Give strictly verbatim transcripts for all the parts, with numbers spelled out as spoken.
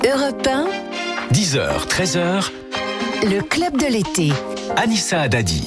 Europe un, dix heures, treize heures, le club de l'été. Anissa Haddadi.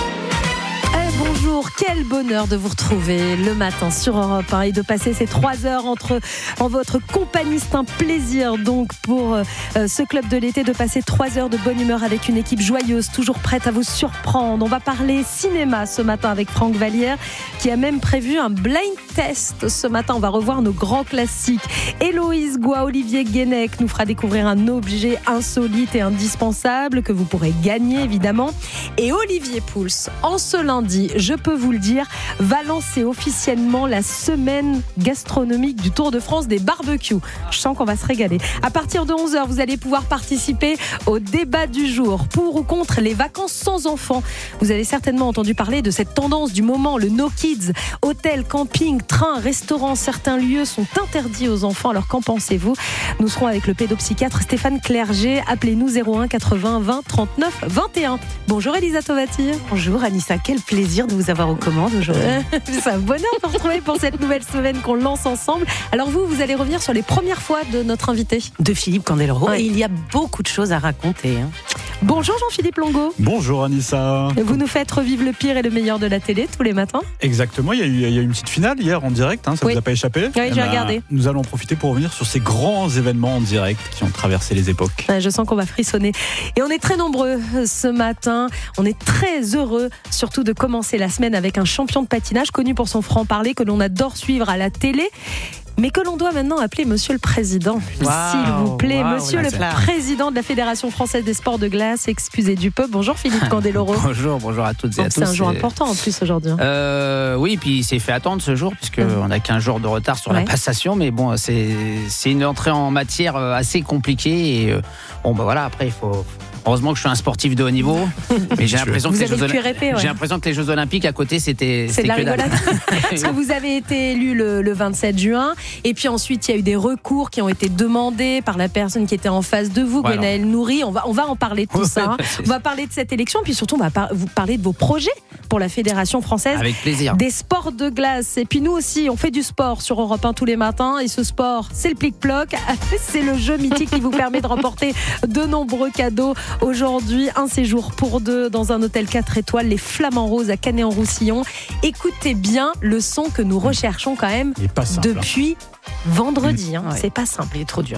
Bonjour, quel bonheur de vous retrouver le matin sur Europe un et de passer ces trois heures entre, en votre compagnie. C'est un plaisir donc pour euh, ce club de l'été de passer trois heures de bonne humeur avec une équipe joyeuse, toujours prête à vous surprendre. On va parler cinéma ce matin avec Franck Vallière qui a même prévu un blind test. Ce matin, on va revoir nos grands classiques. Héloïse Goua, Olivier Guénec nous fera découvrir un objet insolite et indispensable que vous pourrez gagner évidemment. Et Olivier Pouls, en ce lundi, je peux vous le dire, va lancer officiellement la semaine gastronomique du Tour de France des barbecues. Je sens qu'on va se régaler. À partir de onze heures, vous allez pouvoir participer au débat du jour pour ou contre les vacances sans enfants. Vous avez certainement entendu parler de cette tendance du moment, le no kids. Hôtels, camping, trains, restaurants, certains lieux sont interdits aux enfants. Alors qu'en pensez-vous ? Nous serons avec le pédopsychiatre Stéphane Clerget. Appelez-nous zéro un quatre-vingts vingt trente-neuf vingt et un. Bonjour Elisa Tovati. Bonjour Anissa, quel plaisir de vous avoir aux commandes aujourd'hui. C'est un bonheur de vous retrouver pour cette nouvelle semaine qu'on lance ensemble. Alors vous, vous allez revenir sur les premières fois de notre invité. De Philippe Candeloro. Ouais. Et il y a beaucoup de choses à raconter. Hein. Bonjour Jean-Philippe Longo. Bonjour Anissa. Vous nous faites revivre le pire et le meilleur de la télé tous les matins. Exactement, il y a eu, il y a eu une petite finale hier en direct, hein, ça ne oui. vous a pas échappé. Oui, j'ai ben, regardé. Nous allons profiter pour revenir sur ces grands événements en direct qui ont traversé les époques. Ouais, je sens qu'on va frissonner. Et on est très nombreux ce matin. On est très heureux surtout de commencer la semaine avec un champion de patinage connu pour son franc-parler que l'on adore suivre à la télé. Mais que l'on doit maintenant appeler Monsieur le Président, wow, s'il vous plaît. wow, Monsieur le là. Président de la Fédération Française des Sports de Glace, excusez du peu. Bonjour Philippe Candeloro. Bonjour, bonjour à toutes et Donc, à tous. C'est un jour c'est... important en plus aujourd'hui. Euh, oui, puis il s'est fait attendre ce jour, puisqu'on mmh. a quinze jours de retard sur ouais. la passation. Mais bon, c'est, c'est une entrée en matière assez compliquée. Et bon, ben voilà, après, il faut. Heureusement que je suis un sportif de haut niveau, mais j'ai l'impression, que les, Jeux Olymp... ouais. j'ai l'impression que les Jeux Olympiques à côté, c'était, c'est c'était de la que rigolade. Parce que vous avez été élu le, le vingt-sept juin, et puis ensuite il y a eu des recours qui ont été demandés par la personne qui était en face de vous, voilà. Gwenaëlle Nourri. On va, on va en parler de tout ça. Hein. On va parler de cette élection, puis surtout on va par- vous parler de vos projets pour la Fédération Française Avec plaisir. des sports de glace. Et puis nous aussi, on fait du sport sur Europe un tous les matins, et ce sport, c'est le plic-ploc. C'est le jeu mythique qui vous permet de remporter de nombreux cadeaux aujourd'hui. Un séjour pour deux dans un hôtel quatre étoiles, les Flamands Roses à Canet-en-Roussillon. Écoutez bien le son que nous recherchons quand même depuis vendredi. Hein. Ouais. C'est pas simple. Il est trop dur.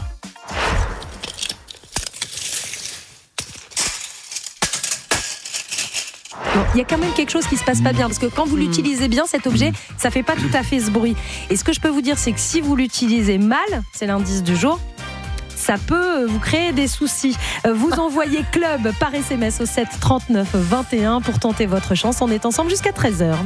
Il y a quand même quelque chose qui se passe pas bien, parce que quand vous l'utilisez bien, cet objet, ça fait pas tout à fait ce bruit. Et ce que je peux vous dire, c'est que si vous l'utilisez mal, c'est l'indice du jour, ça peut vous créer des soucis. Vous envoyez club par S M S au sept trente-neuf vingt et un pour tenter votre chance. On est ensemble jusqu'à treize heures.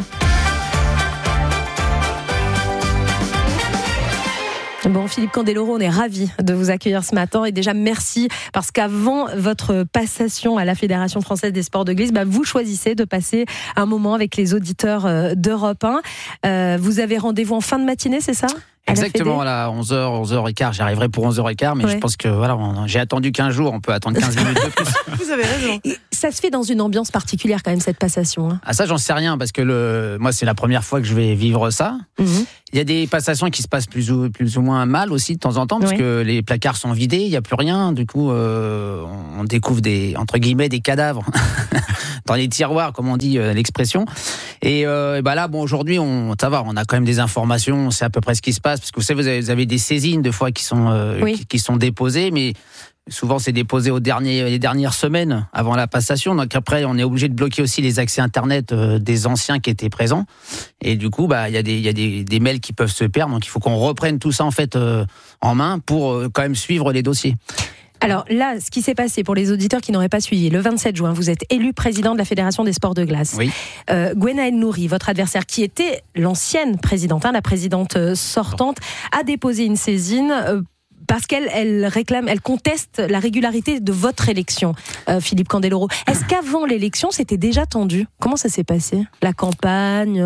Bon, Philippe Candeloro, on est ravis de vous accueillir ce matin, et déjà merci parce qu'avant votre passation à la Fédération Française des Sports de Glisse, bah, vous choisissez de passer un moment avec les auditeurs d'Europe un. Euh, vous avez rendez-vous en fin de matinée, c'est ça ? Exactement, à onze heures, onze heures quinze, j'arriverai pour onze heures quinze, mais ouais. je pense que voilà, on, j'ai attendu quinze jours, on peut attendre quinze minutes de plus. Vous avez raison. Et ça se fait dans une ambiance particulière quand même, cette passation. Hein. Ah ça, j'en sais rien, parce que le, moi, c'est la première fois que je vais vivre ça. Mm-hmm. Il y a des passations qui se passent plus ou, plus ou moins mal aussi de temps en temps, parce oui. que les placards sont vidés, il n'y a plus rien, du coup, euh, on découvre des, entre guillemets, des cadavres dans les tiroirs, comme on dit euh, l'expression. Et, euh, et bah là, bon, aujourd'hui, on, ça va, on a quand même des informations, on sait à peu près ce qui se passe, parce que vous savez, vous avez, vous avez des saisines de fois qui sont, euh, oui. qui, qui sont déposées, mais souvent c'est déposé aux derniers, les dernières semaines avant la passation. Donc après, on est obligé de bloquer aussi les accès Internet euh, des anciens qui étaient présents. Et du coup, bah, il y a des, il y a des, des mails qui peuvent se perdre. Donc il faut qu'on reprenne tout ça en fait euh, en main pour euh, quand même suivre les dossiers. Alors là, ce qui s'est passé pour les auditeurs qui n'auraient pas suivi, le vingt-sept juin, vous êtes élu président de la Fédération des sports de glace. Oui. Euh, Gwenaëlle Nourri, votre adversaire, qui était l'ancienne présidente, hein, la présidente sortante, a déposé une saisine euh, parce qu'elle elle réclame, elle conteste la régularité de votre élection, euh, Philippe Candeloro. Est-ce qu'avant l'élection, c'était déjà tendu ? Comment ça s'est passé ? La campagne ?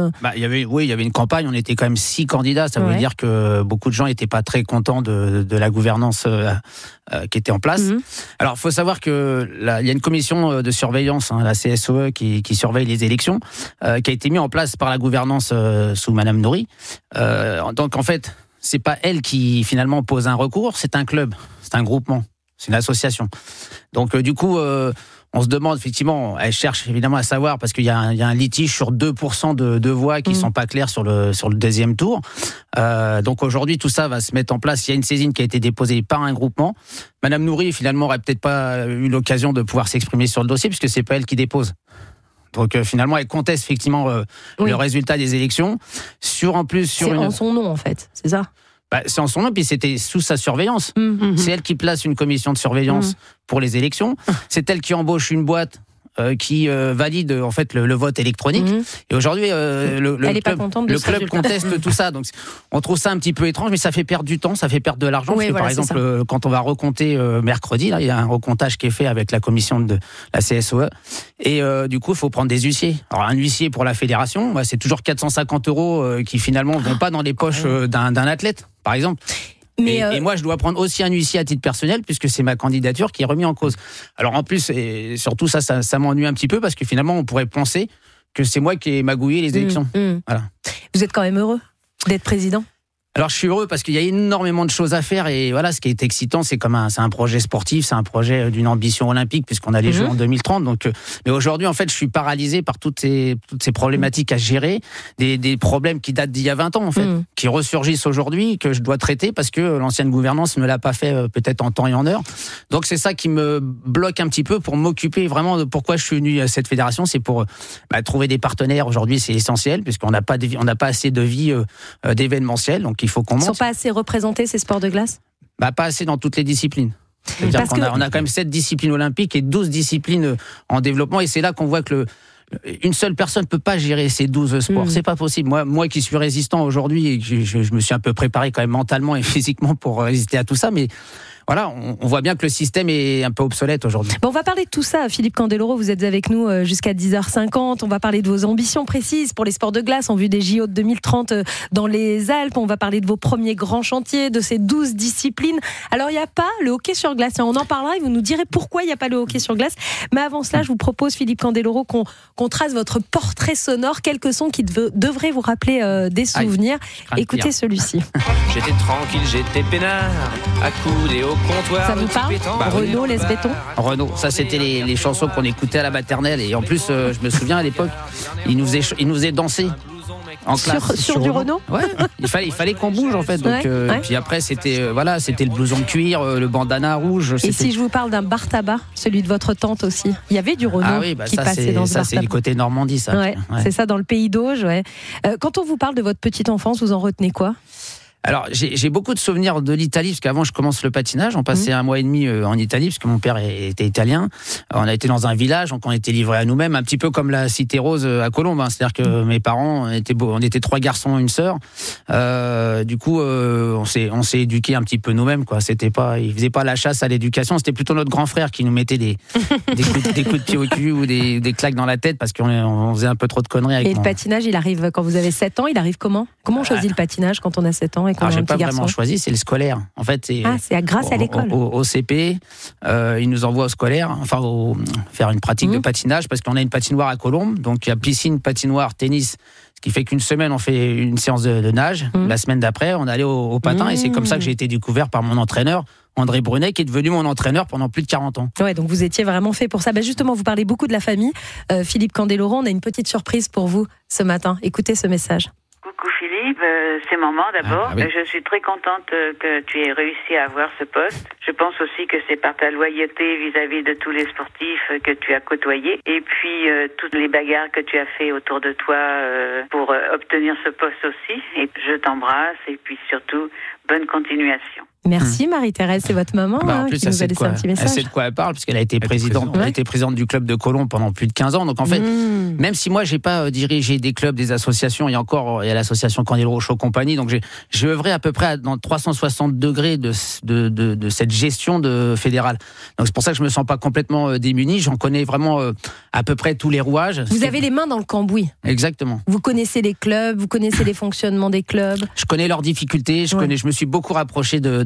Bah, il y avait, oui, il y avait une campagne. On était quand même six candidats. Ça ouais. veut dire que beaucoup de gens n'étaient pas très contents de, de la gouvernance euh, euh, qui était en place. Mm-hmm. Alors, il faut savoir que là, il y a une commission de surveillance, hein, la C S O E, qui, qui surveille les élections, euh, qui a été mise en place par la gouvernance euh, sous Madame Nourri. Euh, donc, en fait. c'est pas elle qui finalement pose un recours, c'est un club, c'est un groupement, c'est une association. Donc euh, du coup, euh, on se demande effectivement, elle cherche évidemment à savoir parce qu'il y a un, il y a un litige sur deux pour cent de, de voix qui mmh. sont pas claires sur le sur le deuxième tour. Euh, donc aujourd'hui, tout ça va se mettre en place. Il y a une saisine qui a été déposée par un groupement. Madame Nourri finalement aurait peut-être pas eu l'occasion de pouvoir s'exprimer sur le dossier puisque c'est pas elle qui dépose. Donc euh, finalement, elle conteste effectivement euh, oui. le résultat des élections. Sur en plus sur c'est une... en son nom en fait, c'est ça. Bah, c'est en son nom, puis c'était sous sa surveillance. Mmh. C'est elle qui place une commission de surveillance mmh. pour les élections. C'est elle qui embauche une boîte euh, qui euh, valide en fait le, le vote électronique. Mmh. Et aujourd'hui, euh, le, le club, le club conteste tout ça. Donc, on trouve ça un petit peu étrange, mais ça fait perdre du temps, ça fait perdre de l'argent. Oui, parce que voilà, par exemple, euh, quand on va recompter euh, mercredi, là, il y a un recomptage qui est fait avec la commission de la C S O E. Et euh, du coup, il faut prendre des huissiers. Alors, un huissier pour la fédération, bah, c'est toujours quatre cent cinquante euros euh, qui finalement vont pas dans les poches euh, d'un, d'un athlète, par exemple. Mais et, euh... et moi, je dois prendre aussi un huissier à titre personnel puisque c'est ma candidature qui est remise en cause. Alors en plus, et surtout ça, ça, ça m'ennuie un petit peu parce que finalement, on pourrait penser que c'est moi qui ai magouillé les élections. Mmh, mmh. Voilà. Vous êtes quand même heureux d'être président ? Alors je suis heureux parce qu'il y a énormément de choses à faire et voilà, ce qui est excitant, c'est comme un, c'est un projet sportif, c'est un projet d'une ambition olympique puisqu'on a les mmh. Jeux en deux mille trente. Donc, euh, mais aujourd'hui, en fait, je suis paralysé par toutes ces toutes ces problématiques à gérer, des des problèmes qui datent d'il y a vingt ans en fait, mmh. qui ressurgissent aujourd'hui, que je dois traiter parce que l'ancienne gouvernance ne l'a pas fait euh, peut-être en temps et en heure. Donc c'est ça qui me bloque un petit peu pour m'occuper vraiment de pourquoi je suis venu à cette fédération, c'est pour bah, trouver des partenaires. Aujourd'hui, c'est essentiel puisqu'on n'a pas de vie, on n'a pas assez de vie euh, d'événementiel. Donc il faut qu'on monte. Ils ne sont pas assez représentés, ces sports de glace ? Bah, pas assez dans toutes les disciplines. C'est-à-dire qu'on a, on a quand même sept disciplines olympiques et douze disciplines en développement. Et c'est là qu'on voit que le, une seule personne ne peut pas gérer ces douze sports. Mmh. C'est pas possible. Moi, moi qui suis résistant aujourd'hui et que je, je, je me suis un peu préparé quand même mentalement et physiquement pour résister à tout ça, mais voilà, on, on voit bien que le système est un peu obsolète aujourd'hui. Bon, on va parler de tout ça. Philippe Candeloro, vous êtes avec nous jusqu'à dix heures cinquante. On va parler de vos ambitions précises pour les sports de glace en vue des J O de deux mille trente dans les Alpes. On va parler de vos premiers grands chantiers, de ces douze disciplines. Alors, il n'y a pas le hockey sur glace. On en parlera et vous nous direz pourquoi il n'y a pas le hockey sur glace. Mais avant cela, je vous propose, Philippe Candeloro, qu'on, qu'on trace votre portrait sonore. Quelques sons qui dev- devraient vous rappeler euh, des souvenirs. Aïe, écoutez celui-ci. J'étais tranquille, j'étais peinard, accoudé au comptoir. Ça vous parle ? Bah, Renaud, Les Béton. Renaud, ça c'était les, les chansons qu'on écoutait à la maternelle. Et en plus, euh, je me souviens à l'époque, ils nous faisaient, ils nous faisaient danser. En classe. Sur, sur, sur du Renaud ? Ouais, il fallait, il fallait qu'on bouge en fait. Donc, ouais, euh, ouais. Puis après, c'était, euh, voilà, c'était le blouson de cuir, euh, le bandana rouge. Et si je vous parle d'un bar tabac, celui de votre tante aussi, il y avait du Renaud ah oui, bah qui ça, passait dans ce bar tabac. Ça, c'est du côté Normandie, ça. Ouais, ouais. C'est ça, dans le pays d'Auge. Ouais. Euh, quand on vous parle de votre petite enfance, vous en retenez quoi ? Alors, j'ai, j'ai beaucoup de souvenirs de l'Italie, parce qu'avant, je commence le patinage. On passait mmh. un mois et demi en Italie, parce que mon père était italien. On a été dans un village, donc on était livrés à nous-mêmes, un petit peu comme la Cité Rose à Colombes. Hein. C'est-à-dire que mmh. mes parents étaient beaux, on était trois garçons, une sœur. Euh, du coup, euh, on s'est, on s'est éduqués un petit peu nous-mêmes, quoi. C'était pas, ils faisaient pas la chasse à l'éducation. C'était plutôt notre grand frère qui nous mettait des, des, coups, des coups de pied au cul ou des, des claques dans la tête, parce qu'on on faisait un peu trop de conneries avec Et mon... le patinage, il arrive quand vous avez sept ans, il arrive comment ? Comment on choisit ah. le patinage quand on a sept ans et qu'on Alors, a un petit garçon ? J'ai pas vraiment choisi, c'est le scolaire. En fait, c'est ah, c'est grâce au, à l'école. Au, au C P, euh, ils nous envoient au scolaire, enfin, au, faire une pratique mmh. de patinage, parce qu'on a une patinoire à Colombes, donc il y a piscine, patinoire, tennis, ce qui fait qu'une semaine, on fait une séance de, de nage. Mmh. La semaine d'après, on allait au, au patin, mmh. et c'est comme ça que j'ai été découvert par mon entraîneur, André Brunet, qui est devenu mon entraîneur pendant plus de quarante ans. Ouais, donc vous étiez vraiment fait pour ça. Bah justement, vous parlez beaucoup de la famille. Euh, Philippe Candeloro, on a une petite surprise pour vous ce matin. Écoutez ce message. Coucou Philippe, euh, c'est maman d'abord. Ah, oui. Je suis très contente que tu aies réussi à avoir ce poste. Je pense aussi que c'est par ta loyauté vis-à-vis de tous les sportifs que tu as côtoyés. Et puis euh, toutes les bagarres que tu as fait autour de toi euh, pour euh, obtenir ce poste aussi. Et je t'embrasse et puis surtout, bonne continuation. Merci Marie-Thérèse, c'est votre maman bah, hein, plus, qui nous a laissé quoi, un petit message. Elle sait de quoi elle parle, puisqu'elle a été présidente, présidente. elle a été présidente du club de Colombes pendant plus de quinze ans. Donc en fait, mmh. même si moi j'ai pas dirigé des clubs, des associations, il y a encore il y a l'association Candeloro Show Compagnie, donc j'ai j'ai œuvré à peu près dans trois cent soixante degrés de de de, de cette gestion de fédérale. Donc c'est pour ça que je me sens pas complètement démuni. J'en connais vraiment euh, à peu près tous les rouages. Vous avez les mains dans le cambouis. Exactement. Vous connaissez les clubs, vous connaissez les fonctionnements des clubs. Je connais leurs difficultés. Je ouais. connais. Je me suis beaucoup rapproché de, de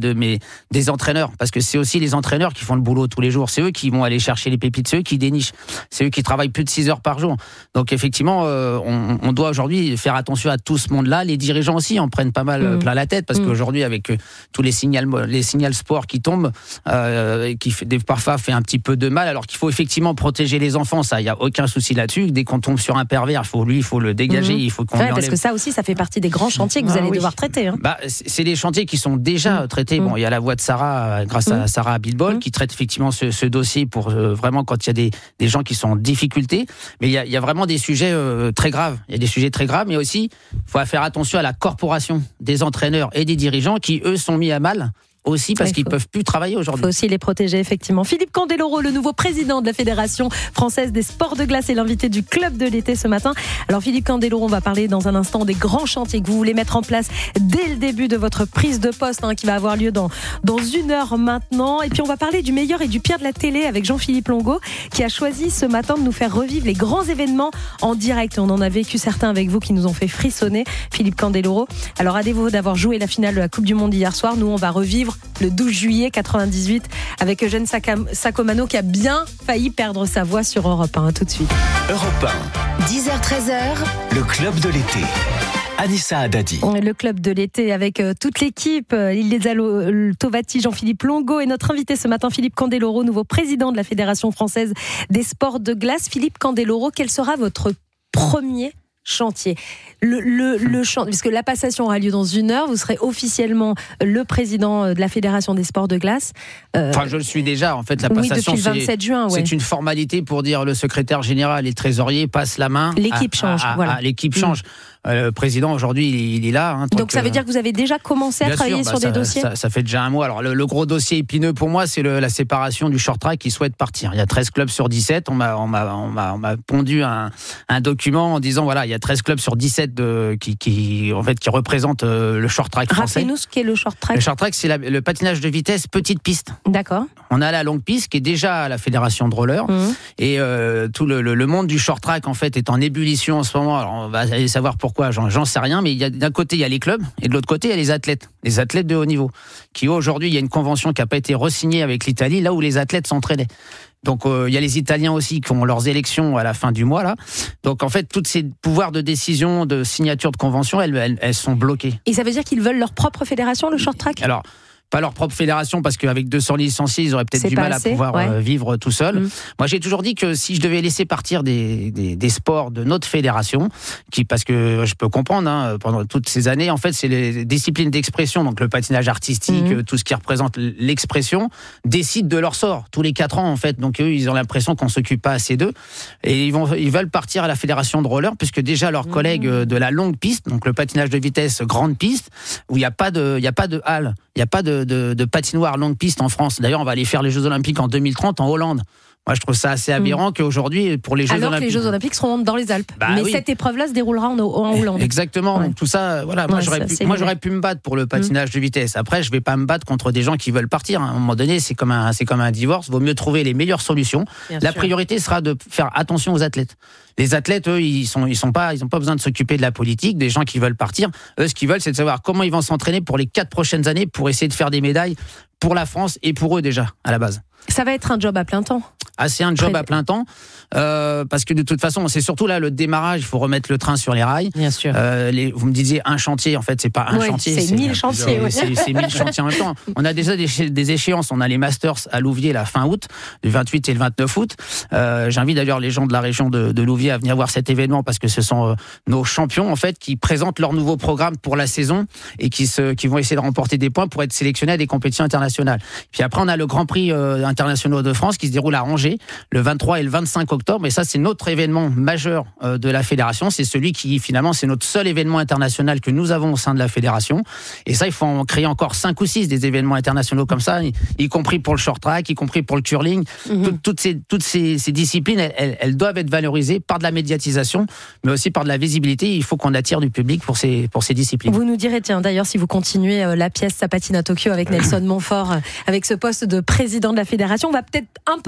de mes des entraîneurs, parce que c'est aussi les entraîneurs qui font le boulot tous les jours. C'est eux qui vont aller chercher les pépites, c'est eux qui dénichent, c'est eux qui travaillent plus de six heures par jour. Donc effectivement, euh, on, on doit aujourd'hui faire attention à tout ce monde-là. Les dirigeants aussi en prennent pas mal mmh. plein la tête, parce mmh. qu'aujourd'hui avec euh, tous les signaux, les signaux sport qui tombent, euh, qui fait, parfois fait un petit peu de mal, alors qu'il faut effectivement protéger les enfants. Ça, il y a aucun souci là-dessus. Dès qu'on tombe sur un pervers, il faut lui, il faut le dégager, mmh. il faut qu'on ouais, lui parce que ça aussi, ça fait partie des grands chantiers que vous ah, allez oui. devoir traiter. Hein. Bah, c'est des chantiers qui sont déjà mmh. traités. Bon, il y a la voix de Sarah, grâce mmh. à Sarah Abitbol, mmh. qui traite effectivement ce, ce dossier pour euh, vraiment quand il y a des, des gens qui sont en difficulté. Mais il y a, il y a vraiment des sujets euh, très graves. Il y a des sujets très graves, mais aussi, il faut faire attention à la corporation des entraîneurs et des dirigeants qui, eux, sont mis à mal. Aussi parce qu'ils ne peuvent plus travailler aujourd'hui. Il faut aussi les protéger, effectivement. Philippe Candeloro, le nouveau président de la Fédération française des sports de glace, est l'invité du club de l'été ce matin. Alors Philippe Candeloro, on va parler dans un instant des grands chantiers que vous voulez mettre en place dès le début de votre prise de poste, hein, qui va avoir lieu dans, dans une heure maintenant. Et puis on va parler du meilleur et du pire de la télé avec Jean-Philippe Longo, qui a choisi ce matin de nous faire revivre les grands événements en direct. On en a vécu certains avec vous qui nous ont fait frissonner, Philippe Candeloro. Alors à défaut d'avoir joué la finale de la Coupe du Monde hier soir, nous on va revivre le douze juillet quatre-vingt-dix-huit avec Eugène Sacomano qui a bien failli perdre sa voix sur Europe un. Tout de suite. Europe un. dix heures treize heures. Le club de l'été. Anissa Haddadi. Le club de l'été avec toute l'équipe, Iliesa Tovati, Jean-Philippe Longo et notre invité ce matin, Philippe Candeloro, nouveau président de la Fédération française des sports de glace. Philippe Candeloro, quel sera votre premier chantier? Le, le, le chantier, puisque la passation aura lieu dans une heure, vous serez officiellement le président de la Fédération des sports de glace. Euh, enfin, je le suis déjà. En fait, la oui, passation, depuis le vingt-sept juin, ouais. c'est une formalité pour dire le secrétaire général et le trésorier passent la main. L'équipe à, change. À, à, voilà. à, l'équipe change. Mmh. Euh, le président aujourd'hui, il, il est là. Hein, donc ça veut dire que vous avez déjà commencé à travailler sûr, sur bah, des ça, dossiers. Ça, ça fait déjà un mois. Alors le, le gros dossier épineux pour moi, c'est le, la séparation du short track qui souhaite partir. Il y a treize clubs sur dix-sept. On m'a, on m'a, on m'a, on m'a pondu un, un document en disant voilà, il y a treize clubs sur dix-sept de, qui, qui, en fait, qui représentent euh, le short track français. Rappelez-nous ce qu'est le short track. Le short track, c'est la, le patinage de vitesse petite piste. D'accord. On a la longue piste qui est déjà à la fédération de roller mmh. et euh, tout le, le, le monde du short track en fait est en ébullition en ce moment. Alors on va aller savoir pourquoi. J'en, j'en sais rien, mais il y a d'un côté il y a les clubs et de l'autre côté il y a les athlètes, les athlètes de haut niveau. Qui aujourd'hui il y a une convention qui n'a pas été re-signée avec l'Italie, là où les athlètes s'entraînaient. Donc il euh, y a les Italiens aussi qui ont leurs élections à la fin du mois là. Donc en fait toutes ces pouvoirs de décision, de signature de convention, elles, elles, elles sont bloquées. Et ça veut dire qu'ils veulent leur propre fédération, le short track ? Alors pas leur propre fédération, parce qu'avec deux cents licenciés, ils auraient peut-être c'est du mal assez, à pouvoir ouais. euh, vivre tout seul. Mmh. Moi, j'ai toujours dit que si je devais laisser partir des, des, des sports de notre fédération, qui, parce que je peux comprendre, hein, pendant toutes ces années, en fait, c'est les disciplines d'expression, donc le patinage artistique, mmh. tout ce qui représente l'expression, décident de leur sort tous les quatre ans, en fait. Donc eux, ils ont l'impression qu'on s'occupe pas assez d'eux, et ils vont, ils veulent partir à la fédération de roller, puisque déjà leurs mmh. collègues de la longue piste, donc le patinage de vitesse grande piste, où il n'y a pas de, il y a pas de halle, il n'y a pas de, de, de patinoire longue piste en France. D'ailleurs, on va aller faire les Jeux Olympiques en deux mille trente en Hollande. Moi, je trouve ça assez aberrant mmh. qu'aujourd'hui, pour les Jeux Alors Olympiques... Alors que les Jeux Olympiques seront dans les Alpes. Bah, Mais oui. cette épreuve-là se déroulera en, en Hollande. Exactement. Ouais. Donc, tout ça, voilà. Moi, ouais, j'aurais, ça, pu, moi j'aurais pu me battre pour le patinage mmh. de vitesse. Après, je ne vais pas me battre contre des gens qui veulent partir. À un moment donné, c'est comme un, c'est comme un divorce. Il vaut mieux trouver les meilleures solutions. Bien La sûr. priorité sera de faire attention aux athlètes. Les athlètes, eux, ils sont, ils sont pas, ils ont pas besoin de s'occuper de la politique, des gens qui veulent partir. Eux, ce qu'ils veulent, c'est de savoir comment ils vont s'entraîner pour les quatre prochaines années pour essayer de faire des médailles pour la France et pour eux déjà, à la base. Ça va être un job à plein temps. Ah, c'est un job Très... à plein temps, euh, parce que de toute façon, c'est surtout là le démarrage. Il faut remettre le train sur les rails. Bien sûr. Euh, les, vous me disiez un chantier, en fait, c'est pas un ouais, chantier. C'est, c'est mille chantiers. Ouais. C'est, c'est mille chantiers en même temps. On a déjà des, des échéances. On a les Masters à Louviers la fin août, du vingt-huit et le vingt-neuf août. Euh, j'invite d'ailleurs les gens de la région de, de Louviers à venir voir cet événement parce que ce sont euh, nos champions en fait qui présentent leur nouveau programme pour la saison et qui se, qui vont essayer de remporter des points pour être sélectionnés à des compétitions internationales. Puis après, on a le Grand Prix euh, international de France qui se déroule à Angers le vingt-trois et le vingt-cinq octobre. Et ça, c'est notre événement majeur euh, de la fédération. C'est celui qui, finalement, c'est notre seul événement international que nous avons au sein de la fédération. Et ça, il faut en créer encore cinq ou six des événements internationaux comme ça, y, y compris pour le short track, y compris pour le curling. Mm-hmm. Tout, toutes ces, toutes ces, ces disciplines, elles, elles, elles doivent être valorisées par de la médiatisation, mais aussi par de la visibilité. Il faut qu'on attire du public pour ces, pour ces disciplines. Vous nous direz, tiens, d'ailleurs, si vous continuez euh, la pièce Ça patine à Tokyo avec Nelson Montfort, euh, avec ce poste de président de la fédération, on va peut-être un peu moins vous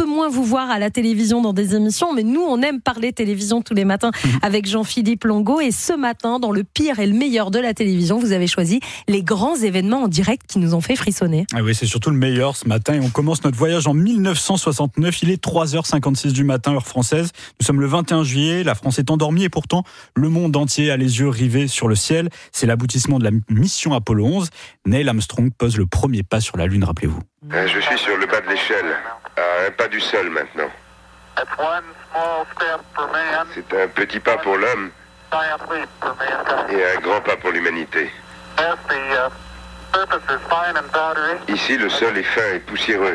voir à la télévision dans des émissions, mais nous, on aime parler télévision tous les matins avec Jean-Philippe Longo. Et ce matin, dans le pire et le meilleur de la télévision, vous avez choisi les grands événements en direct qui nous ont fait frissonner. Ah oui, c'est surtout le meilleur ce matin. Et on commence notre voyage en dix-neuf cent soixante-neuf. Il est trois heures cinquante-six du matin, heure française. Nous sommes le vingt et un juillet. La France est endormie et pourtant, le monde entier a les yeux rivés sur le ciel. C'est l'aboutissement de la mission Apollo onze. Neil Armstrong pose le premier pas sur la Lune, rappelez-vous. Je suis sur le bas de l'échelle, à un pas du sol maintenant. C'est un petit pas pour l'homme et un grand pas pour l'humanité. Ici, le sol est fin et poussiéreux.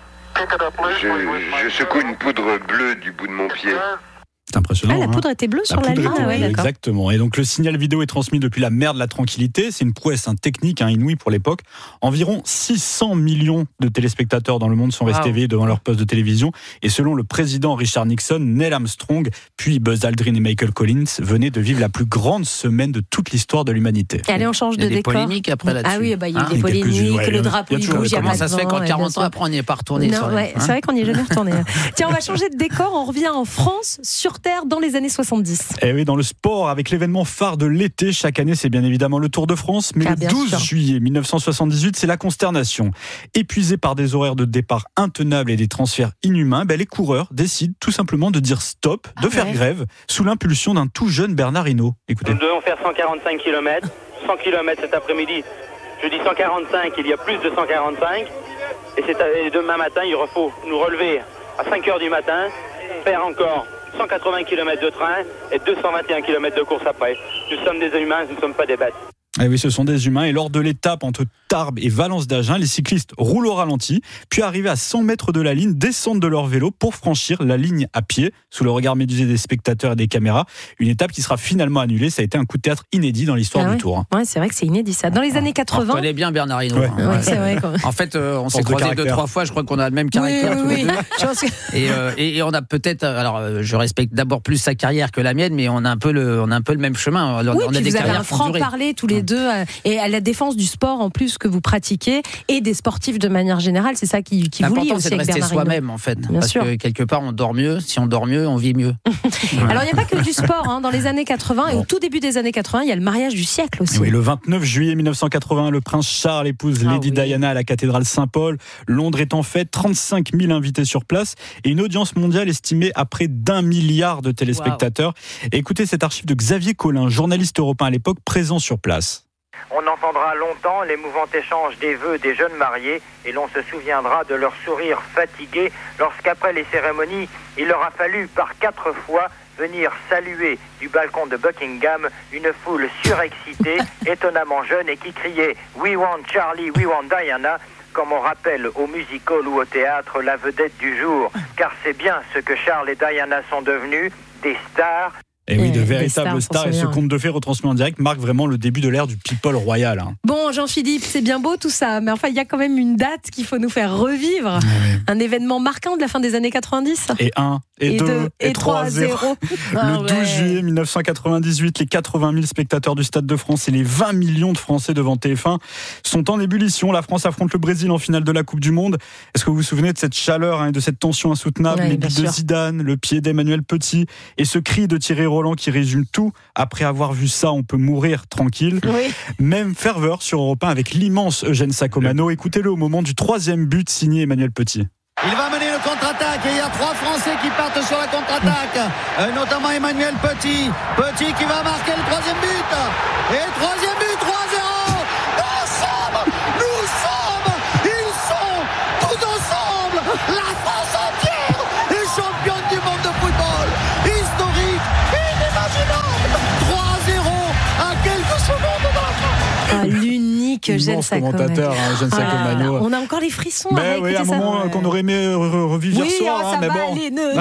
Je, je secoue une poudre bleue du bout de mon pied. C'est impressionnant. Ah, la poudre hein. était bleue la sur la Lune. Ah ouais, exactement. Et donc le signal vidéo est transmis depuis la mer de la Tranquillité. C'est une prouesse hein, technique hein, inouïe pour l'époque. Environ six cents millions de téléspectateurs dans le monde sont restés wow. éveillés devant leur poste de télévision. Et selon le président Richard Nixon, Neil Armstrong, puis Buzz Aldrin et Michael Collins venaient de vivre la plus grande semaine de toute l'histoire de l'humanité. Allez, on change de décor. Il y a des polémiques après là-dessus. Ah oui, bah, il y a eu hein, des polémiques, ouais, le drapeau il bouge. Comment ça se fait qu'en quarante ans après on n'y est pas retourné? Non, ouais, hein. C'est vrai qu'on n'y est jamais retourné. Tiens, on va changer de décor. On revient en France, sur Terre, dans les années soixante-dix. Et oui, dans le sport, avec l'événement phare de l'été, chaque année, c'est bien évidemment le Tour de France. Mais ah, le douze sûr. juillet dix-neuf cent soixante-dix-huit, c'est la consternation. Épuisés par des horaires de départ intenables et des transferts inhumains, ben, les coureurs décident tout simplement de dire stop, de ah, faire ouais. grève, sous l'impulsion d'un tout jeune Bernard Hinault. Écoutez. Nous devons faire cent quarante-cinq kilomètres, cent kilomètres cet après-midi. Je dis cent quarante-cinq, il y a plus de cent quarante-cinq. Et, c'est, et demain matin, il faut nous relever à cinq heures du matin, faire encore cent quatre-vingts kilomètres de train et deux cent vingt et un kilomètres de course après. Nous sommes des humains, nous ne sommes pas des bêtes. Eh oui, ce sont des humains. Et lors de l'étape entre Tarbes et Valence d'Agen, les cyclistes roulent au ralenti, puis arrivés à cent mètres de la ligne, descendent de leur vélo pour franchir la ligne à pied, sous le regard médusé des spectateurs et des caméras. Une étape qui sera finalement annulée. Ça a été un coup de théâtre inédit dans l'histoire ah du ouais. Tour. Ouais, c'est vrai que c'est inédit ça. Dans les années quatre-vingts. On connaît bien Bernard Hinault. Ouais. Hein. Ouais, c'est vrai, quoi. En fait, euh, on s'est croisés deux, trois fois. Je crois qu'on a le même caractère. Oui, oui, tous les deux. Et, euh, et, et on a peut-être. Alors, euh, je respecte d'abord plus sa carrière que la mienne, mais on a un peu le, on a un peu le même chemin. On, oui, on a puis des vous avez carrières un franc-parler tous les deux. Euh, et à la défense du sport en plus que vous pratiquez et des sportifs de manière générale, c'est ça qui, qui vous lie aussi. L'important, c'est de rester soi-même en fait, Bien parce sûr. que quelque part on dort mieux. Si on dort mieux, on vit mieux. Alors il n'y a pas que du sport hein. Dans les années quatre-vingts et au tout début des années quatre-vingts, il y a le mariage du siècle aussi. Oui, le vingt-neuf juillet dix-neuf cent quatre-vingts, le prince Charles épouse ah, Lady oui. Diana à la cathédrale Saint-Paul. Londres est en fête, trente-cinq mille invités sur place et une audience mondiale estimée à près d'un milliard de téléspectateurs. Wow. Écoutez cette archive de Xavier Collin, journaliste européen à l'époque, présent sur place. On entendra longtemps l'émouvant échange des vœux des jeunes mariés et l'on se souviendra de leur sourire fatigué lorsqu'après les cérémonies, il leur a fallu par quatre fois venir saluer du balcon de Buckingham une foule surexcitée, étonnamment jeune et qui criait « We want Charlie, we want Diana » comme on rappelle au music-hall ou au théâtre la vedette du jour, car c'est bien ce que Charles et Diana sont devenus, des stars. Et oui, de véritables stars, stars et ce conte de fées retransmis en direct marque vraiment le début de l'ère du people royal. Hein. Bon, Jean-Philippe, c'est bien beau tout ça, mais enfin, il y a quand même une date qu'il faut nous faire revivre. Oui. Un événement marquant de la fin des années quatre-vingt-dix. Et un, et, et deux, deux, et trois, zéro. Le douze ouais. juillet dix-neuf cent quatre-vingt-dix-huit, les quatre-vingt mille spectateurs du Stade de France et les vingt millions de Français devant T F un sont en ébullition. La France affronte le Brésil en finale de la Coupe du Monde. Est-ce que vous vous souvenez de cette chaleur hein, et de cette tension insoutenable? Ouais, les buts de Zidane, le pied d'Emmanuel Petit et ce cri de Thierry Roland qui résume tout. Après avoir vu ça, on peut mourir tranquille. Oui. Même ferveur sur Europe un avec l'immense Eugène Sacomano. Écoutez-le au moment du troisième but signé Emmanuel Petit. Il va mener le contre-attaque et il y a trois Français qui partent sur la contre-attaque, euh, notamment Emmanuel Petit. Petit qui va marquer le troisième but. Et le troisième but, trois zéro. Nous sommes, nous sommes, ils sont tous ensemble. La France entière est championne du monde de football. Historique, inimaginable. trois zéro à quelques secondes de la fin. Ah, l'unique Eugène Sacomano. commentateur, hein, Eugène Sacomano. Ah, on a encore les frissons. Ben à oui, à un moment ça. qu'on aurait aimé revivre oui, hier soir. Oh, hein, ça mais va bon. aller, ne,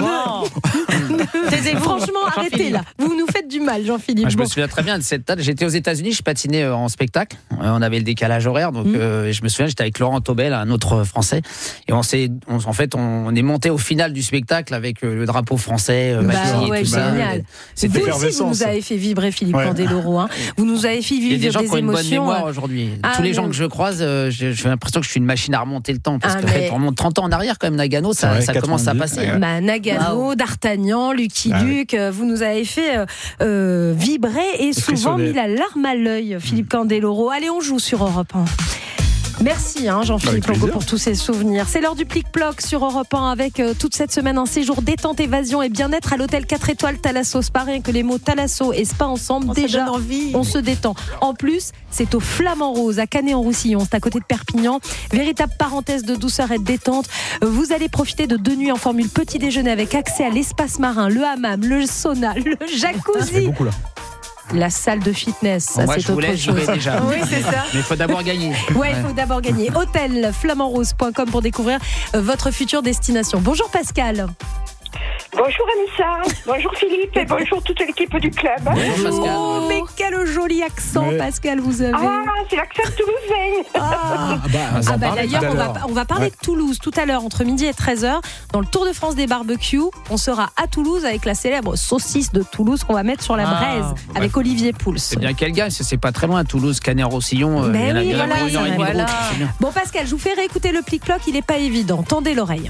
ne. Franchement, arrêtez là. Vous nous faites du mal, Jean-Philippe. Ah, je bon. me souviens très bien de cette date. J'étais aux États-Unis, je patinais en spectacle. On avait le décalage horaire, donc mmh. euh, je me souviens, j'étais avec Laurent Taubel, un autre Français, et on s'est, on, en fait, on est monté au final du spectacle avec euh, le drapeau français, euh, bah, maquillé, ouais, tout génial. ça. C'était vous aussi, vous nous avez fait vibrer, Philippe ouais. Candeloro. Hein. Vous nous avez fait vivre des, des gens des qui ont une bonne émotions. mémoire aujourd'hui. Ah, Tous les les gens que je croise, euh, j'ai, j'ai l'impression que je suis une machine à remonter le temps. Parce Ah, que mais- on remonte trente ans en arrière, quand même, Nagano, ça, Ouais, ça commence à quatre-vingt-dix, passer. ouais. Bah, Nagano, Wow. D'Artagnan, Lucky Ah, Luke, euh, vous nous avez fait euh, euh, vibrer et souvent Frissonner. mis la larme à l'œil, Philippe Candeloro. Allez, on joue sur Europe un. Merci hein, Jean-Philippe Avec Longo plaisir. pour tous ces souvenirs. C'est l'heure du plic-ploc sur Europe un avec euh, toute cette semaine un séjour détente, évasion et bien-être à l'hôtel quatre étoiles Thalasso. C'est pas rien que les mots Thalasso et Spa ensemble, On se déjà donne envie. on se détend. En plus, c'est au Flamand Rose à Canet-en-Roussillon, c'est à côté de Perpignan. Véritable parenthèse de douceur et de détente. Vous allez profiter de deux nuits en formule petit déjeuner avec accès à l'espace marin, le hammam, le sauna, le Ça fait jacuzzi, beaucoup là. la salle de fitness. Ça, Moi, c'est je vous autre laisse, j'y chose. vais déjà. Oui, c'est ça. Mais il faut d'abord gagner. Ouais, il faut d'abord gagner. hôtel flamand rose point com pour découvrir euh, votre future destination. Bonjour Pascal. Bonjour Anissa, bonjour Philippe et bonjour toute l'équipe du club. Bonjour, Pascal. Oh, mais quel joli accent, Ouais. Pascal, vous avez. Ah, c'est l'accent toulousain. Ah. Ah bah, on Ah en bah parlait d'ailleurs, tout à on va, l'heure. on va parler Ouais. de Toulouse tout à l'heure, entre midi et treize heures. Dans le Tour de France des barbecues, on sera à Toulouse avec la célèbre saucisse de Toulouse qu'on va mettre sur la Ah, braise avec Olivier Pouls. C'est bien qu'elle gagne, c'est pas très loin, Toulouse, Canet-en-Roussillon. euh, Mais il y en a- oui, il y en a voilà, pour une heure et demie de voilà. route, c'est bien. Bon Pascal, je vous fais réécouter le plic-ploc, il n'est pas évident. Tendez l'oreille.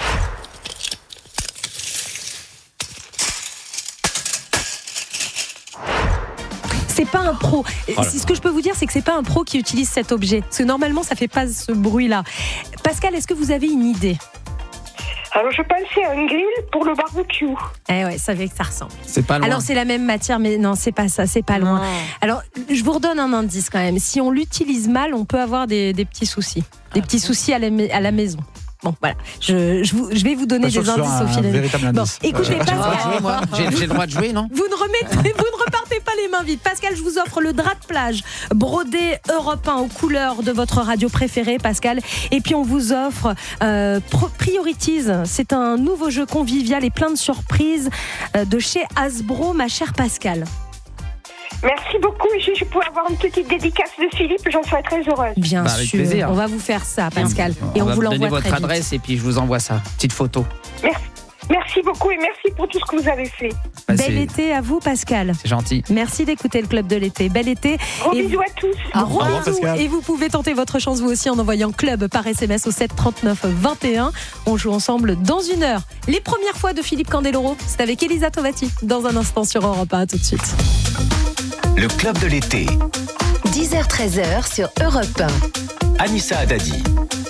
C'est pas un pro. là Ce que je peux vous dire, c'est que c'est pas un pro qui utilise cet objet. Parce que normalement, ça fait pas ce bruit-là. Pascal, est-ce que vous avez une idée? Alors je pensais à un grill pour le barbecue. Eh ouais, ça fait que ça ressemble. C'est pas loin. Alors c'est la même matière, mais non, c'est pas ça, c'est pas loin. Alors je vous redonne un indice quand même. Si on l'utilise mal, on peut avoir des, des petits soucis, des petits soucis à la, ma- à la maison. Bon, voilà. Je, je, vous- je vais vous donner Pas sûr des que ce indices soit au fil. un véritable Bon, indice. écoutez, J'ai le droit de Pascal. jouer, moi. J'ai j'ai le droit de jouer, non? Vous ne, remettez, vous ne repartez pas les mains vides. Pascal, je vous offre le drap de plage brodé Europe un aux couleurs de votre radio préférée, Pascal. Et puis on vous offre euh, Pro- Priorities. C'est un nouveau jeu convivial et plein de surprises euh, de chez Hasbro, ma chère Pascal. Merci beaucoup. Si je peux avoir une petite dédicace de Philippe, j'en serais très heureuse. Bien Bah, avec sûr. plaisir. On va vous faire ça, Pascal. Et on, va vous me donner l'envoie votre très vite. adresse et puis je vous envoie ça. Petite photo. Merci. Merci beaucoup et merci pour tout ce que vous avez fait. Bah, Bel c'est- été à vous, Pascal. C'est gentil. Merci d'écouter le Club de l'été. Bel été. Gros Et- bisous à tous. Gros revoir, bisous. Pascal. Et vous pouvez tenter votre chance vous aussi en envoyant club par S M S au sept trente-neuf vingt et un. On joue ensemble dans une heure. Les premières fois de Philippe Candeloro, c'est avec Elisa Tovati dans un instant sur Europe un. À tout de suite. Le club de l'été. dix heures treize heures sur Europe un. Anissa Haddadi.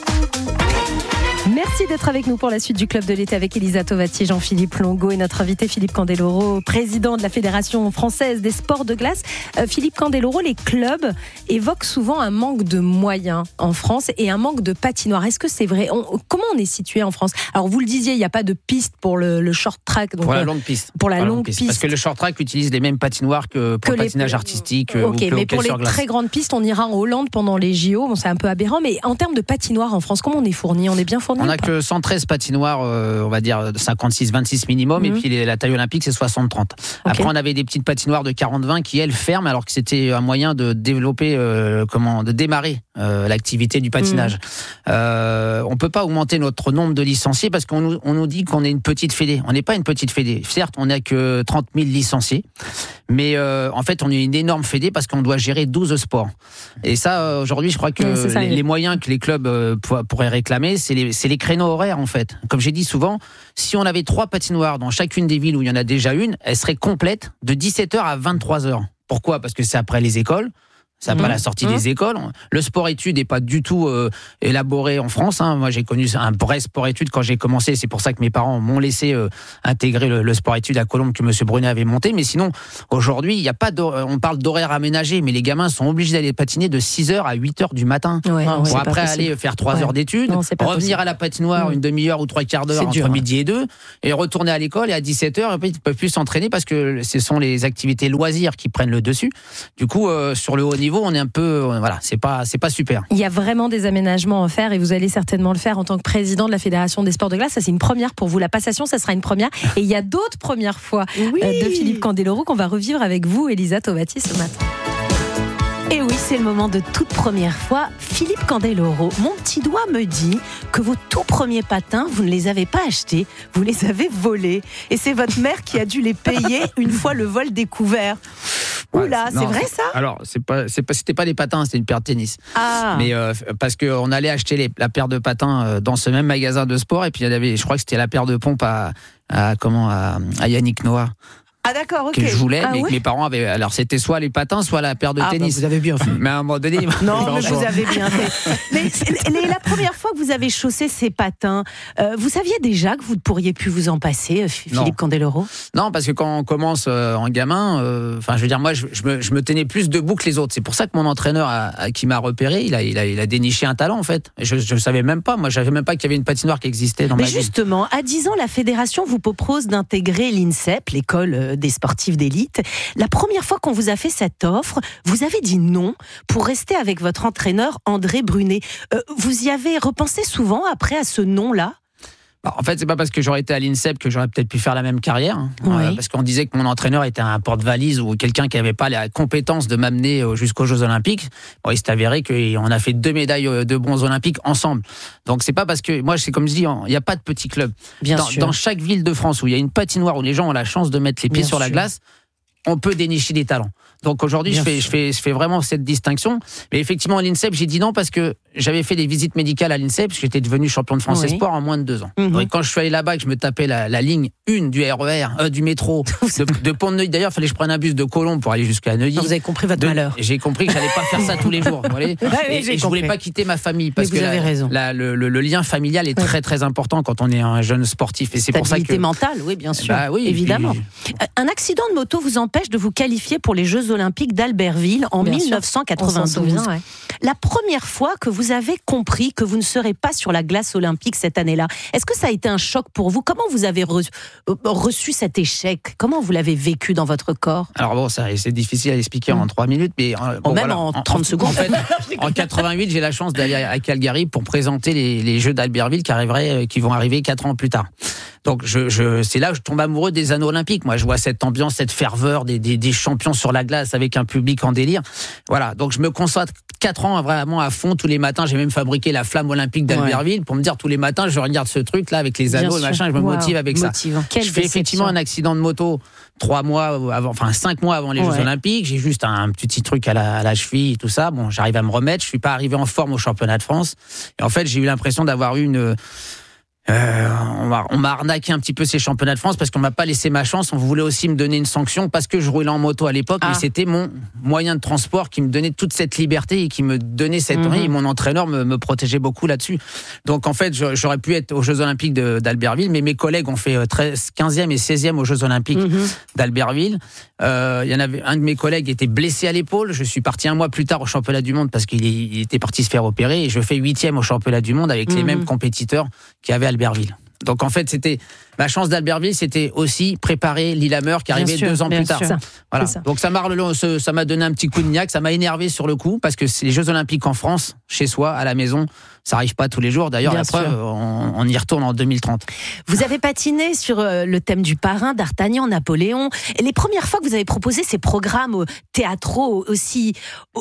Merci d'être avec nous pour la suite du Club de l'été avec Elisa Tovati, Jean-Philippe Longo et notre invité Philippe Candeloro, président de la Fédération française des sports de glace. Euh, Philippe Candeloro, les clubs évoquent souvent un manque de moyens en France et un manque de patinoires. Est-ce que c'est vrai? On- Comment on est situé en France? Alors vous le disiez, il n'y a pas de piste pour le, le short track. Donc Pour la euh, longue piste. pour la longue piste. Parce que le short track utilise les mêmes patinoires que pour Que le les- patinage artistique euh, Ok, ou que le mais hockey pour les sur glace. très grandes pistes, on ira en Hollande pendant les J O. Bon, c'est un peu aberrant, mais en termes de patinoires en France, comment on est fourni? On est bien fourni? On ou n'a pas que cent treize patinoires, euh, on va dire cinquante-six vingt-six minimum, Mhm. et puis les- la taille olympique, c'est soixante trente. Après, on avait des petites patinoires de quarante vingt qui, elles, ferment, alors que c'était un moyen de développer, euh, comment, de démarrer euh, l'activité du patinage. Mhm. Euh, on peut pas augmenter notre nombre de licenciés parce qu'on nous, on nous dit qu'on est une petite fédé. On n'est pas une petite fédé. Certes, on n'a que trente mille licenciés, mais euh, en fait, on est une énorme fédé parce qu'on doit gérer douze sports. Et ça, euh, aujourd'hui, je crois que Oui, c'est ça, les, oui. les moyens que les clubs euh, pour- pourraient réclamer, c'est les, c'est les créneaux horaires, en fait. Comme j'ai dit souvent, si on avait trois patinoires dans chacune des villes où il y en a déjà une, elle serait complète de dix-sept heures à vingt-trois heures. Pourquoi? Parce que c'est après les écoles. C'est après Mmh. la sortie Mmh. des écoles. Le sport-études n'est pas du tout euh, élaboré en France. Hein. Moi, j'ai connu un vrai sport-études quand j'ai commencé. C'est pour ça que mes parents m'ont laissé euh, intégrer le, le sport-études à Colombes que M. Brunet avait monté. Mais sinon, aujourd'hui, il y a pas d'hor- on parle d'horaire aménagé, mais les gamins sont obligés d'aller patiner de six heures à huit heures du matin. Ouais, non, c'est pour pas après possible. aller faire trois Ouais. heures d'études, Non, c'est pas revenir possible. à la patinoire Mmh. une demi-heure ou trois quarts d'heure C'est entre dur, hein. midi et deux, et retourner à l'école et à dix-sept heures, ils ne peuvent plus s'entraîner parce que ce sont les activités loisirs qui prennent le dessus. Du coup, euh, sur le haut niveau, on est un peu, euh, voilà, c'est pas, c'est pas super. Il y a vraiment des aménagements à faire et vous allez certainement le faire en tant que président de la Fédération des sports de glace. Ça, c'est une première pour vous. La passation, ça sera une première. Et il y a d'autres premières fois Oui. euh, de Philippe Candeloro qu'on va revivre avec vous, Elisa Tovati, ce matin. Et oui, c'est le moment de toute première fois. Philippe Candeloro, mon petit doigt me dit que vos tout premiers patins, vous ne les avez pas achetés, vous les avez volés. Et c'est votre mère qui a dû les payer une fois le vol découvert. Oula, Ouais, c'est non, vrai ça? Alors, c'est pas, c'est pas, c'était pas des patins, c'était une paire de tennis. Ah. Mais euh, parce qu'on allait acheter les, la paire de patins euh, dans ce même magasin de sport, et puis il y avait, je crois que c'était la paire de pompes à, à comment, à, à Yannick Noah. Ah d'accord, ok. Que je voulais, ah, mais ouais que mes parents avaient. Alors c'était soit les patins, soit la paire de ah, tennis. Bah, vous avez bien fait. Mais à un moment donné. Non, mais vous avez bien fait. Mais, mais la première fois que vous avez chaussé ces patins, euh, vous saviez déjà que vous pourriez plus vous en passer, Philippe non. Candeloro? Non, parce que quand on commence euh, en gamin, enfin, euh, je veux dire, moi, je, je, me, je me tenais plus debout que les autres. C'est pour ça que mon entraîneur, a, a, qui m'a repéré, il a, il a, il a déniché un talent en fait. Je, je savais même pas. Moi, je savais même pas qu'il y avait une patinoire qui existait dans mais ma vie. Mais justement, à dix ans, la fédération vous propose d'intégrer l'INSEP, l'école des sportifs d'élite. La première fois qu'on vous a fait cette offre, vous avez dit non pour rester avec votre entraîneur André Brunet. Euh, vous y avez repensé souvent après à ce non-là? En fait, c'est pas parce que j'aurais été à l'INSEP que j'aurais peut-être pu faire la même carrière. Hein. Oui. Euh, parce qu'on disait que mon entraîneur était un porte-valise ou quelqu'un qui n'avait pas la compétence de m'amener jusqu'aux Jeux Olympiques. Bon, il s'est avéré qu'on a fait deux médailles de bronze olympiques ensemble. Donc c'est pas parce que moi, c'est comme je dis, il n'y a pas de petit club. Bien dans, sûr. Dans chaque ville de France où il y a une patinoire où les gens ont la chance de mettre les pieds Bien sur sûr. la glace, on peut dénicher des talents. Donc aujourd'hui, je fais, je, fais, je fais vraiment cette distinction. Mais effectivement, à l'INSEP, j'ai dit non parce que j'avais fait des visites médicales à l'INSEP, parce que j'étais devenu champion de France oui. Espoir en moins de deux ans. Mm-hmm. Donc quand je suis allé là-bas et que je me tapais la, la ligne un du R E R, euh, du métro, de, de Pont-de-Neuilly, d'ailleurs, il fallait que je prenne un bus de Colombes pour aller jusqu'à Neuilly. Vous avez compris votre de, malheur. J'ai compris que j'allais pas faire ça tous les jours. Vous voyez ouais, et, oui, et je voulais pas quitter ma famille parce Mais vous que avez la, raison. La, le, le, le lien familial est ouais. très très important quand on est un jeune sportif. Et c'est pour ça que stabilité mentale, oui, bien sûr, bah, oui, évidemment. Puis... Un accident de moto vous empêche de vous qualifier pour les Jeux Olympiques d'Albertville en bien mille neuf cent quatre-vingt-douze. Souvient, ouais. La première fois que vous avez compris que vous ne serez pas sur la glace olympique cette année-là, est-ce que ça a été un choc pour vous? Comment vous avez re- reçu cet échec? Comment vous l'avez vécu dans votre corps? Alors bon, ça, c'est difficile à expliquer mmh. en trois minutes, mais euh, bon, même voilà. en trente secondes. En fait, en quatre-vingt-huit, j'ai la chance d'aller à Calgary pour présenter les, les Jeux d'Albertville qui arriveraient, qui vont arriver quatre ans plus tard. Donc je, je, c'est là que je tombe amoureux des anneaux olympiques. Moi, je vois cette ambiance, cette ferveur des, des, des champions sur la glace avec un public en délire. Voilà, donc je me consacre quatre ans vraiment à fond tous les matins. J'ai même fabriqué la flamme olympique d'Albertville ouais. pour me dire tous les matins, je regarde ce truc là avec les anneaux et machin, je me wow. motive avec Motivant. ça. Quelle je fais déception. effectivement un accident de moto trois mois avant, enfin cinq mois avant les ouais. Jeux Olympiques. J'ai juste un petit truc à la, à la cheville et tout ça. Bon, j'arrive à me remettre. Je suis pas arrivé en forme au championnat de France. Et en fait, j'ai eu l'impression d'avoir eu une Euh, on m'a, on m'a arnaqué un petit peu ces championnats de France parce qu'on m'a pas laissé ma chance. On voulait aussi me donner une sanction parce que je roulais en moto à l'époque, ah. mais c'était mon moyen de transport qui me donnait toute cette liberté et qui me donnait cette mmh. et mon entraîneur me, me protégeait beaucoup là-dessus. Donc en fait, j'aurais pu être aux Jeux Olympiques de, d'Albertville, mais mes collègues ont fait treize, quinzième et seizième aux Jeux Olympiques mmh. d'Albertville. Euh, il y en avait un de mes collègues était blessé à l'épaule. Je suis parti un mois plus tard au championnat du monde parce qu'il est, il était parti se faire opérer et je fais huitième au championnat du monde avec mmh. les mêmes compétiteurs qu'il y avait à Albertville. Donc en fait, c'était ma chance d'Albertville, c'était aussi préparer Lillehammer qui arrivait sûr, deux ans plus tard. Ça, voilà. Ça. Donc ça m'a, ça m'a donné un petit coup de niaque, ça m'a énervé sur le coup parce que c'est les Jeux Olympiques en France, chez soi, à la maison, ça arrive pas tous les jours. D'ailleurs, bien la preuve, on, on y retourne en deux mille trente. Vous avez patiné sur le thème du parrain, d'Artagnan, Napoléon. Et les premières fois que vous avez proposé ces programmes théâtraux aussi,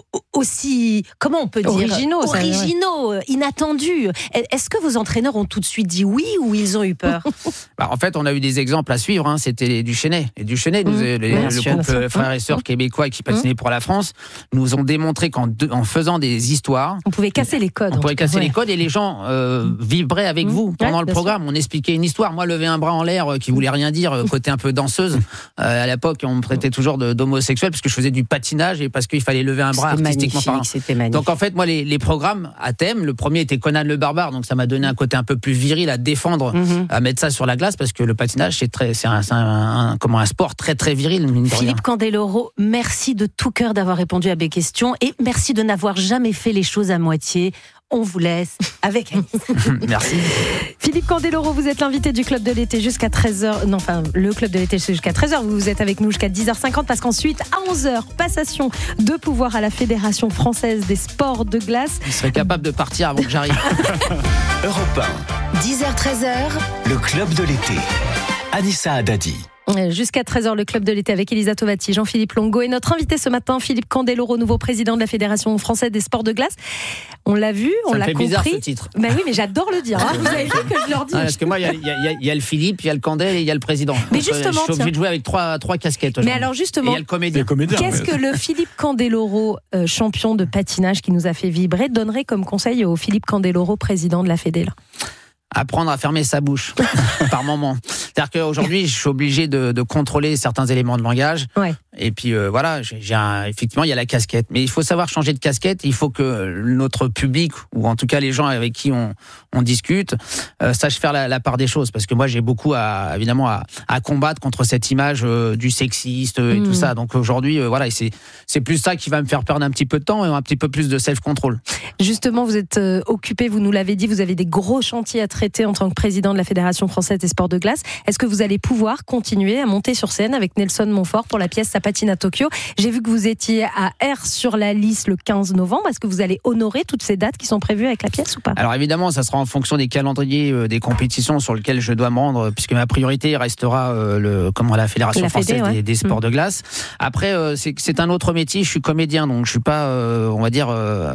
aussi, comment on peut dire, originaux, originaux, ça, ouais. inattendus. Est-ce que vos entraîneurs ont tout de suite dit oui ou ils ont eu peur? Bah, en fait, on a eu des exemples à suivre. Hein. C'était les Duchesnay. Les Duchesnay, mmh. nous, les, le couple frères et sœurs québécois qui patinaient mmh. pour la France, nous ont démontré qu'en de, en faisant des histoires, on pouvait casser les codes. On pouvait casser ouais. les codes et les gens euh, vibraient avec mmh. vous pendant ouais, le programme. Sûr. On expliquait une histoire. Moi, lever un bras en l'air euh, qui voulait rien dire, euh, côté un peu danseuse. Euh, à l'époque, on me traitait toujours de, d'homosexuel parce que je faisais du patinage et parce qu'il fallait lever un bras c'était artistiquement parlant. C'était magnifique. Donc en fait, moi, les, les programmes à thème, le premier était Conan le Barbare, donc ça m'a donné un côté un peu plus viril à défendre, mmh. à mettre ça sur la glace parce que le patinage, c'est très, c'est un, c'est un, un comment un sport très très viril. Philippe Candeloro, merci de tout cœur d'avoir répondu à mes questions et merci de n'avoir jamais fait les choses à moitié. On vous laisse avec Anis. Merci. Philippe Candeloro, vous êtes l'invité du Club de l'été jusqu'à treize heures. Non, enfin, le Club de l'été c'est jusqu'à treize heures. Vous êtes avec nous jusqu'à dix heures cinquante parce qu'ensuite, à onze heures, passation de pouvoir à la Fédération française des sports de glace. Il serait capable de partir avant que j'arrive. Europe un. dix heures treize heures. Le Club de l'été. Anissa Haddadi. Jusqu'à treize heures, le club de l'été avec Elisa Tovati, Jean-Philippe Longo et notre invité ce matin, Philippe Candeloro, nouveau président de la Fédération française des sports de glace. On l'a vu, on l'a compris. Ça me fait bizarre ce titre. Ben oui, mais j'adore le dire. Hein. Vous avez vu que je leur dis. Ah, parce que moi, il y, y, y a le Philippe, il y a le Candel et il y a le président. Mais justement, je suis obligé de jouer avec trois, trois casquettes. Mais alors justement, il y a le comédien. comédien qu'est-ce mais... que le Philippe Candeloro, euh, champion de patinage qui nous a fait vibrer, donnerait comme conseil au Philippe Candeloro, président de la Fédé là ? Apprendre à fermer sa bouche par moment. C'est-à-dire qu'aujourd'hui, je suis obligé de, de contrôler certains éléments de langage. Ouais. Et puis euh, voilà, j'ai, j'ai un, effectivement, il y a la casquette. Mais il faut savoir changer de casquette. Il faut que notre public, ou en tout cas les gens avec qui on, on discute, euh, sachent faire la, la part des choses. Parce que moi, j'ai beaucoup à, évidemment à, à combattre contre cette image euh, du sexiste euh, et mmh. tout ça. Donc aujourd'hui, euh, voilà, et c'est, c'est plus ça qui va me faire perdre un petit peu de temps et un petit peu plus de self-control. Justement, vous êtes euh, occupé, vous nous l'avez dit, vous avez des gros chantiers à traiter en tant que président de la Fédération française des sports de glace. Est-ce que vous allez pouvoir continuer à monter sur scène avec Nelson Montfort pour la pièce Ça patine à Tokyo ? J'ai vu que vous étiez à R sur la liste le quinze novembre. Est-ce que vous allez honorer toutes ces dates qui sont prévues avec la pièce ou pas ? Alors évidemment, ça sera en fonction des calendriers euh, des compétitions sur lesquelles je dois me rendre, puisque ma priorité restera euh, le, comment, la Fédération la française Fédé, ouais. des, des sports mmh. de glace. Après, euh, c'est, c'est un autre métier. Je suis comédien, donc je suis pas, euh, on va dire, euh,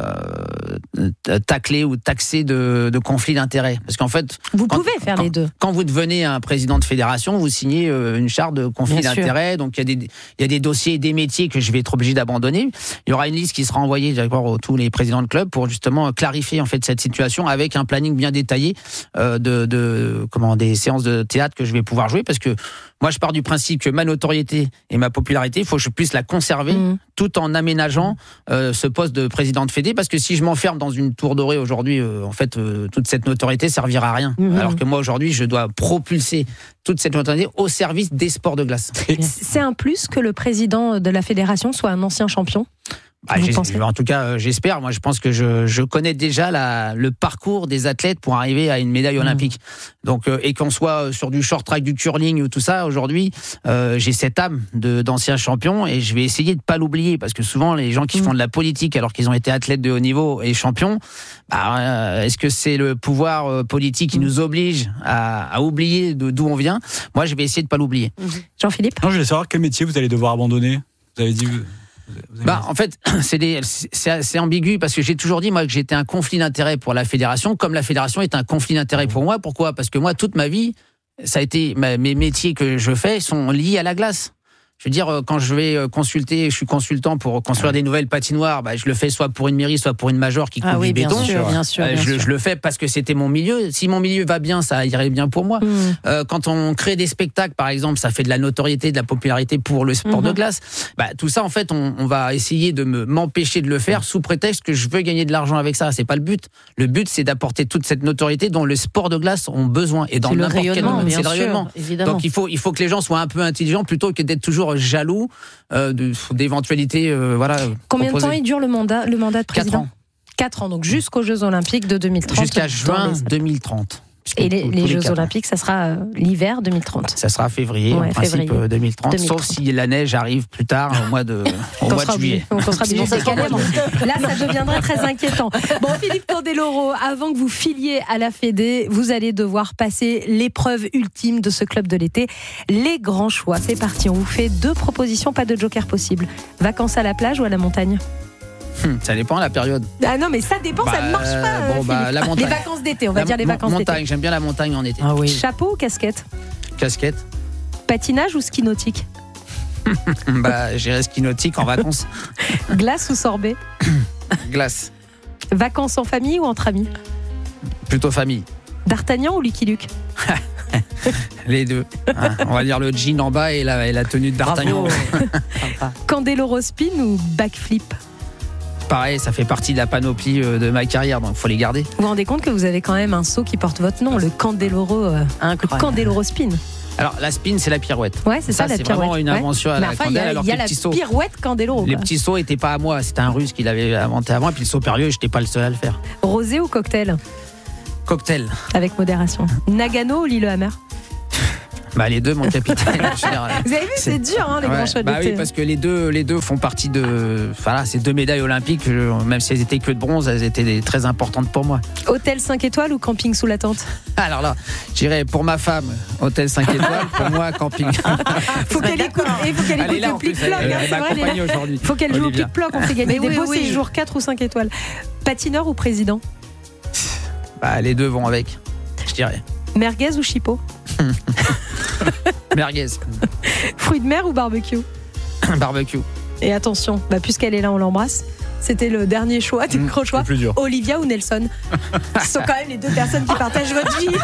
taclé ou taxé de, de conflit d'intérêts. Parce qu'en fait, vous quand, pouvez faire quand, les deux. Quand vous devenez un président de fédération, vous signez euh, une charte de conflit Bien d'intérêts. Sûr. Donc il y a des, il y a des dossiers, des métiers que je vais être obligé d'abandonner. Il y aura une liste qui sera envoyée d'abord à tous les présidents de club pour justement clarifier en fait cette situation avec un planning bien détaillé euh, de, de comment des séances de théâtre que je vais pouvoir jouer, parce que moi je pars du principe que ma notoriété et ma popularité, il faut que je puisse la conserver mmh. tout en aménageant euh, ce poste de président de fédé, parce que si je m'enferme dans une tour dorée aujourd'hui, euh, en fait euh, toute cette notoriété servira à rien. Mmh. Alors que moi aujourd'hui je dois propulser toute cette notoriété au service des sports de glace. C'est un plus que le président de la fédération soit un ancien champion ? Ah, en tout cas, euh, j'espère. Moi, je pense que je, je connais déjà la, le parcours des athlètes pour arriver à une médaille olympique. Mmh. Donc, euh, et qu'on soit sur du short track, du curling ou tout ça, aujourd'hui, euh, j'ai cette âme de, d'ancien champion et je vais essayer de pas l'oublier, parce que souvent, les gens qui mmh. font de la politique alors qu'ils ont été athlètes de haut niveau et champions, bah, euh, est-ce que c'est le pouvoir euh, politique qui mmh. nous oblige à, à oublier de, d'où on vient ? Moi, je vais essayer de pas l'oublier. Mmh. Jean-Philippe ? Non, je voulais savoir quel métier vous allez devoir abandonner. Vous avez dit. Bah, en fait, c'est, des, c'est assez ambigu, parce que j'ai toujours dit, moi, que j'étais un conflit d'intérêts pour la fédération, comme la fédération est un conflit d'intérêts pour moi. Pourquoi ? Parce que moi, toute ma vie, ça a été, mes métiers que je fais sont liés à la glace. Je veux dire, quand je vais consulter, je suis consultant pour construire des nouvelles patinoires, bah, je le fais soit pour une mairie, soit pour une majeure qui coupe ah oui, du béton. Sûr, bien sûr, bien je, sûr. je le fais parce que c'était mon milieu. Si mon milieu va bien, ça irait bien pour moi. Mmh. Euh, quand on crée des spectacles, par exemple, ça fait de la notoriété, de la popularité pour le sport mmh. de glace. Bah, tout ça, en fait, on, on va essayer de me, m'empêcher de le faire sous prétexte que je veux gagner de l'argent avec ça. C'est pas le but. Le but, c'est d'apporter toute cette notoriété dont le sport de glace ont besoin. Et dans c'est n'importe quel domaine, c'est le rayonnement. Évidemment. Donc il faut, il faut que les gens soient un peu intelligents plutôt que d'être toujours jaloux Euh, de, d'éventualités, euh, voilà. Combien proposées. de temps il dure le mandat, le mandat de président ? Quatre ans. Quatre ans, donc jusqu'aux Jeux Olympiques de deux mille trente. Jusqu'à juin deux mille trente. Et les, les Jeux Olympiques, ça sera euh, l'hiver deux mille trente. Ça sera février, ouais, en principe février. deux mille trente, deux mille trente. Sauf si la neige arrive plus tard, au mois de, au mois de juillet. On sera obligé de décaler. Là, ça deviendrait très inquiétant. Bon, Philippe Candeloro, avant que vous filiez à la Fédé, vous allez devoir passer l'épreuve ultime de ce club de l'été, les grands choix. C'est parti, on vous fait deux propositions, pas de joker possible. Vacances à la plage ou à la montagne ? Hum, ça dépend de la période. Ah non, mais ça dépend, bah, ça ne marche pas. Bon, bah, la montagne. Les vacances d'été, on va la dire les vacances montagne, d'été. J'aime bien la montagne en été. Ah oui. Chapeau ou casquette ? Casquette. Patinage ou ski nautique ? Bah, j'irai ski nautique en vacances. Glace ou sorbet ? Glace. Vacances en famille ou entre amis ? Plutôt famille. D'Artagnan ou Lucky Luke ? Les deux. Hein, on va dire le jean en bas et la, et la tenue de D'Artagnan. Candeloro spin ou backflip ? Pareil, ça fait partie de la panoplie de ma carrière, donc il faut les garder. Vous vous rendez compte que vous avez quand même un saut qui porte votre nom, le Candeloro, euh, le Candeloro spin. Alors la spin, c'est la pirouette. Ouais, c'est ça, ça la c'est pirouette. C'est vraiment une invention ouais. à la enfin, Candel. Il y a, y a la sauts, pirouette Candeloro. Les petits sauts n'étaient pas à moi, c'était un Russe qui l'avait inventé avant, et puis le saut périlleux, je n'étais pas le seul à le faire. Rosé ou cocktail ? Cocktail. Avec modération. Nagano ou Lillehammer ? Bah les deux, mon capitaine. Vous avez vu, c'est, c'est dur, hein, les ouais. grands choix de bah l'été. Oui, parce que les deux, les deux font partie de. Voilà, ces deux médailles olympiques, même si elles étaient que de bronze, elles étaient des, très importantes pour moi. Hôtel cinq étoiles ou camping sous la tente? Alors là, j'irais pour ma femme, hôtel cinq étoiles, pour moi, camping. faut qu'elle écoute, il faut qu'elle écoute le plic-ploc. Il faut qu'elle joue au plic-ploc, on fait gagner des beaux séjours quatre ou cinq étoiles. Patineur ou président? Bah, les deux vont avec, je dirais. Merguez ou chipot? Merguez. Fruits de mer ou barbecue? Barbecue. Et attention, bah, puisqu'elle est là, on l'embrasse. C'était le dernier choix, du mmh, gros choix. Olivia ou Nelson? Ce sont quand même les deux personnes qui partagent votre vie.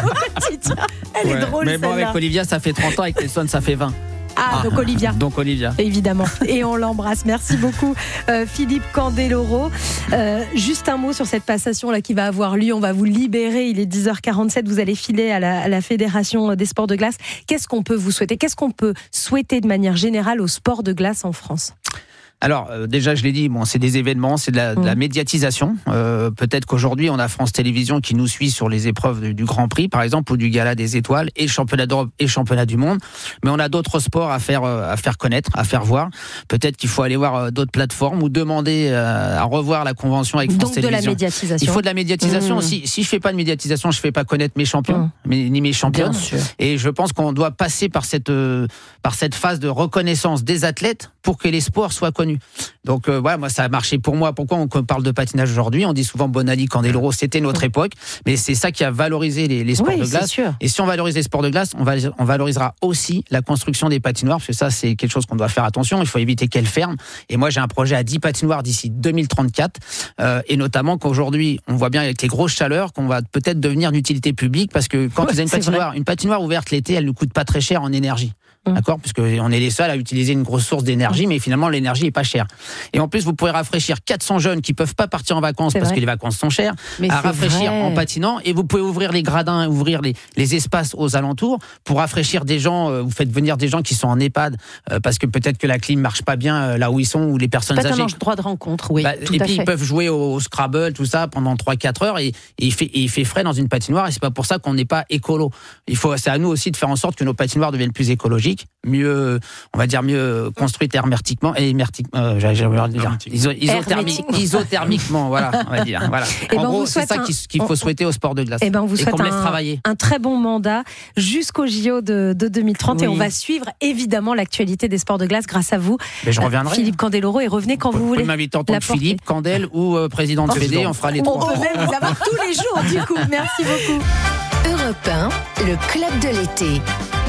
Elle ouais, est drôle, mais bon, celle-là. avec Olivia, ça fait trente ans, avec Nelson, ça fait vingt. Ah, ah, donc Olivia. Donc Olivia. Évidemment. Et on l'embrasse. Merci beaucoup, euh, Philippe Candeloro. Euh, juste un mot sur cette passation-là qui va avoir lieu. On va vous libérer. Il est dix heures quarante-sept. Vous allez filer à la, à la Fédération des sports de glace. Qu'est-ce qu'on peut vous souhaiter? Qu'est-ce qu'on peut souhaiter de manière générale au sport de glace en France? Alors euh, déjà, je l'ai dit, bon, c'est des événements, c'est de la, de la médiatisation. Euh, peut-être qu'aujourd'hui, on a France Télévisions qui nous suit sur les épreuves du, du Grand Prix, par exemple, ou du Gala des Étoiles, et le championnat d'Europe et le championnat du monde. Mais on a d'autres sports à faire, euh, à faire connaître, à faire voir. Peut-être qu'il faut aller voir euh, d'autres plateformes ou demander euh, à revoir la convention avec France Donc Télévisions. Donc de la médiatisation. Il faut de la médiatisation. Mmh. Si, si je fais pas de médiatisation, je fais pas connaître mes champions, mmh. mais, ni mes championnes. Et je pense qu'on doit passer par cette, euh, par cette phase de reconnaissance des athlètes pour que les sports soient connus. Donc euh, ouais, moi ça a marché pour moi. Pourquoi on parle de patinage aujourd'hui? On dit souvent Bonali, Candeloro, c'était notre époque, mais c'est ça qui a valorisé les, les sports oui, de glace. Sûr. Et si on valorise les sports de glace, on, va, on valorisera aussi la construction des patinoires, parce que ça c'est quelque chose qu'on doit faire attention. Il faut éviter qu'elles ferment. Et moi j'ai un projet à dix patinoires d'ici deux mille trente-quatre, euh, et notamment qu'aujourd'hui on voit bien avec les grosses chaleurs qu'on va peut-être devenir d'utilité publique, parce que quand ouais, vous avez une patinoire, une patinoire ouverte l'été, elle ne coûte pas très cher en énergie. Mmh. D'accord, puisque on est les seuls à utiliser une grosse source d'énergie, mmh. mais finalement l'énergie est pas chère. Et en plus, vous pourrez rafraîchir quatre cents jeunes qui peuvent pas partir en vacances c'est parce vrai. que les vacances sont chères, mais à rafraîchir vrai. en patinant. Et vous pouvez ouvrir les gradins, ouvrir les, les espaces aux alentours pour rafraîchir des gens. Euh, vous faites venir des gens qui sont en EHPAD euh, parce que peut-être que la clim marche pas bien euh, là où ils sont, ou les personnes pas âgées. Un droit de rencontre, oui. Bah, tout et à puis fait. Ils peuvent jouer au, au Scrabble, tout ça pendant trois quatre heures, et, et il fait, et il fait frais dans une patinoire. Et c'est pas pour ça qu'on n'est pas écolo. Il faut, c'est à nous aussi de faire en sorte que nos patinoires deviennent plus écologiques, mieux. On va dire mieux construite hermétiquement et hermétiquement, euh, j'allais dire iso, isothermique, isothermiquement, voilà, on va dire. Voilà. Et en ben gros, c'est ça un... qu'il faut souhaiter au sport de glace. Et ben on vous et souhaite qu'on me laisse un, travailler. un très bon mandat jusqu'au J O de, de deux mille trente, oui. Et on va suivre évidemment l'actualité des sports de glace grâce à vous. Mais je reviendrai. Philippe Candeloro, et revenez quand vous, vous voulez. Vous pouvez m'inviter en tant que Philippe, Candel ou euh, président de Fédé, on fera les trois. On peut même vous avoir tous les jours du coup. Merci beaucoup. Europe un, le club de l'été.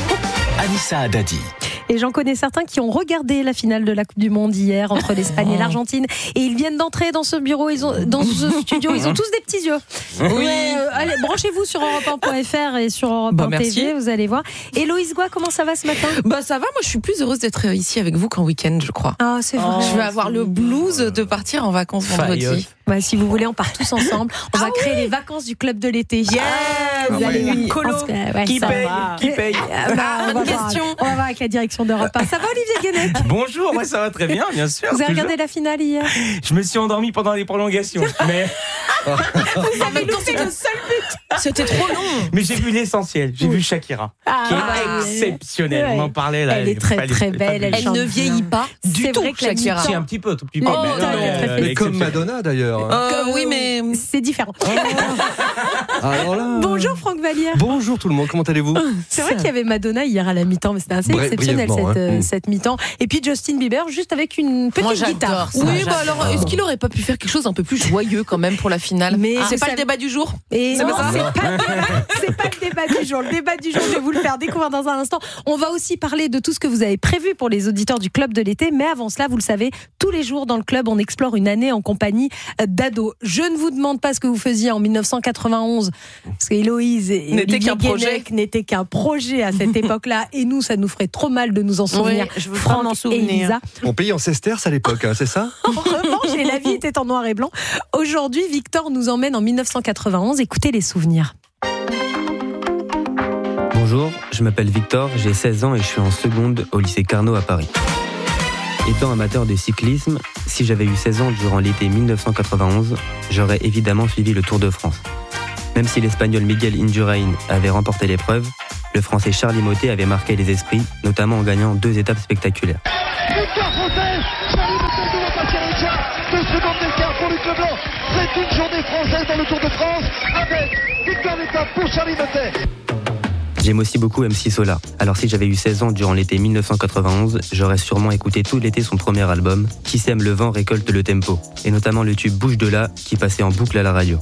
Anissa Haddadi. Et j'en connais certains qui ont regardé la finale de la Coupe du Monde hier entre l'Espagne et l'Argentine, et ils viennent d'entrer dans ce bureau, ils ont, dans ce studio, ils ont tous des petits yeux. Oui. Ouais, euh, allez, branchez-vous sur europe un point f r et sur Europe un bah, T V, vous allez voir. Héloïse Goua, comment ça va ce matin? Bah ça va, moi je suis plus heureuse d'être ici avec vous qu'en week-end, je crois. Ah, c'est vrai. Oh, je vais avoir le blues de partir en vacances vendredi. Bah, si vous voulez, on part tous ensemble. On ah va créer oui les vacances du club de l'été. Yeah, vous ah allez oui. Colo. Ouais, qui paye va. Qui paye ah, bah, on, va question. on va voir avec la direction d'Europe un. Ça va, Olivier Guénec? Bonjour, moi ça va très bien, bien sûr. Vous avez toujours. regardé la finale hier? Je me suis endormi pendant les prolongations. mais... Vous avez loupé le seul but. C'était trop long. Mais j'ai vu l'essentiel. J'ai oui. vu Shakira, ah, qui est ah, exceptionnelle. Ouais. On en parlait là. Elle est très très belle. Elle, elle ne vieillit pas du tout, Shakira. Si, un petit peu, tout petit peu. Oh, mais, non, euh, mais comme Madonna d'ailleurs. Euh, oui, mais c'est différent. Alors là... Bonjour Franck Vallière. Bonjour tout le monde, comment allez-vous? C'est vrai qu'il y avait Madonna hier à la mi-temps, mais c'était assez Bré- exceptionnel cette, hein. euh, cette mi-temps. Et puis Justin Bieber juste avec une petite Moi, guitare. Ça, oui, bah alors est-ce qu'il aurait pas pu faire quelque chose un peu plus joyeux quand même pour la finale? Mais ah, c'est pas ça... le débat du jour. Et c'est non, pas ça. C'est pas, c'est pas le débat du jour. Le débat du jour, je vais vous le faire découvrir dans un instant. On va aussi parler de tout ce que vous avez prévu pour les auditeurs du club de l'été. Mais avant cela, vous le savez, tous les jours dans le club, on explore une année en compagnie d'ados. Je ne vous demande pas ce que vous faisiez en dix-neuf cent quatre-vingt-onze, parce qu'Héloïse et n'était Olivier qu'un projet. n'était qu'un projet à cette époque-là. Et nous, ça nous ferait trop mal de nous en souvenir. Oui, je veux Franck m'en souvenir. Et Elisa. On payait en sesterces à l'époque, hein, c'est ça? En revanche, et la vie était en noir et blanc. Aujourd'hui, Victor nous emmène en dix-neuf cent quatre-vingt-onze. Écoutez les souvenirs. Bonjour, je m'appelle Victor, j'ai seize ans et je suis en seconde au lycée Carnot à Paris. Étant amateur de cyclisme, si j'avais eu seize ans durant l'été dix-neuf cent quatre-vingt-onze, j'aurais évidemment suivi le Tour de France. Même si l'Espagnol Miguel Indurain avait remporté l'épreuve, Le Français Charlie Mottet avait marqué les esprits, notamment en gagnant deux étapes spectaculaires. Victoire française, Charlie Mottet devant Paciarica, deux secondes d'écart pour Luc Leblanc. C'est une journée française dans le Tour de France avec victoire d'étape pour Charlie Mottet. J'aime aussi beaucoup M C Solar. Alors si j'avais eu seize ans durant l'été mille neuf cent quatre-vingt-onze, j'aurais sûrement écouté tout l'été son premier album, Qui sème le vent récolte le tempo, et notamment le tube Bouge de là, qui passait en boucle à la radio.